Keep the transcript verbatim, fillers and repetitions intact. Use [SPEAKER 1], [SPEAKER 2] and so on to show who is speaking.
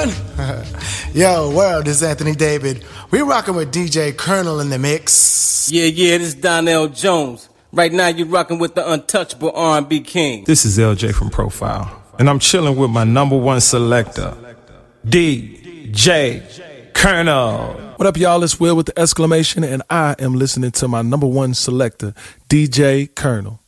[SPEAKER 1] one. Yo, world, this is Anthony David. We rocking with D J Colonel in the mix.
[SPEAKER 2] Yeah, yeah, this is Donnell Jones. Right now you're rocking with the untouchable R and B king.
[SPEAKER 3] This is L J from Profile, and I'm chilling with my number one selector, D J Colonel.
[SPEAKER 4] What up, y'all? It's Will with the exclamation, and I am listening to my number one selector, D J Colonel.